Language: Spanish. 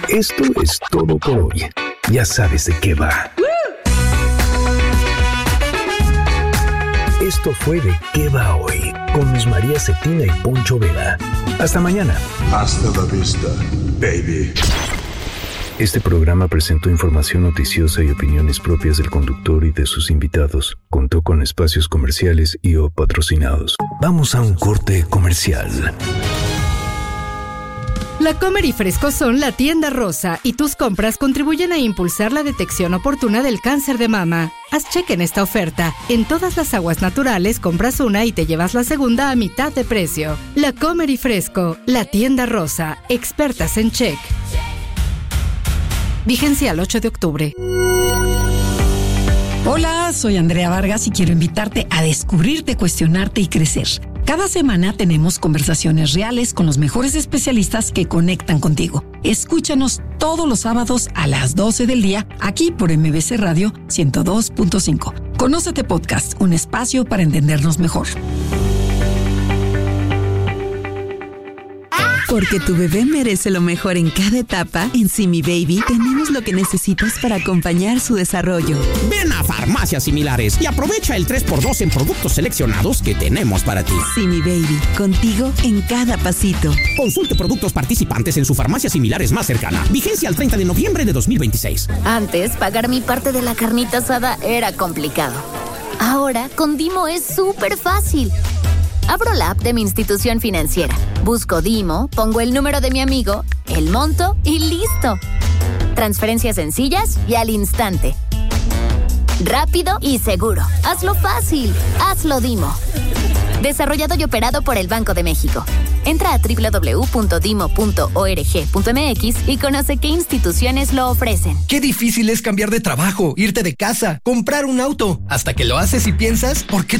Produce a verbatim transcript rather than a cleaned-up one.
Esto es todo por hoy. Ya sabes de qué va. Esto fue De Qué Va Hoy, con Luz María Cetina y Poncho Vela. Hasta mañana. Hasta la vista, baby. Este programa presentó información noticiosa y opiniones propias del conductor y de sus invitados. Contó con espacios comerciales y o patrocinados. Vamos a un corte comercial. La Comer y Fresco son la tienda rosa y tus compras contribuyen a impulsar la detección oportuna del cáncer de mama. Haz cheque en esta oferta. En todas las aguas naturales compras una y te llevas la segunda a mitad de precio. La Comer y Fresco, la tienda rosa, expertas en check. Vigencia al ocho de octubre. Hola, soy Andrea Vargas y quiero invitarte a descubrirte, cuestionarte y crecer. Cada semana tenemos conversaciones reales con los mejores especialistas que conectan contigo. Escúchanos todos los sábados a las doce del día aquí por M B C Radio ciento dos punto cinco. Conócete Podcast, un espacio para entendernos mejor. Porque tu bebé merece lo mejor en cada etapa, en Simi Baby tenemos lo que necesitas para acompañar su desarrollo. Ven a Farmacias Similares y aprovecha el tres por dos en productos seleccionados que tenemos para ti. Simi Baby, contigo en cada pasito. Consulte productos participantes en su farmacia Similares más cercana. Vigencia al treinta de noviembre de dos mil veintiséis. Antes, pagar mi parte de la carnita asada era complicado. Ahora, con Dimo es súper fácil. Abro la app de mi institución financiera, busco Dimo, pongo el número de mi amigo, el monto y ¡listo! Transferencias sencillas y al instante. Rápido y seguro. Hazlo fácil. Hazlo Dimo. Desarrollado y operado por el Banco de México. Entra a doble u doble u doble u punto dimo punto org punto m x y conoce qué instituciones lo ofrecen. Qué difícil es cambiar de trabajo, irte de casa, comprar un auto. Hasta que lo haces y piensas, ¿por qué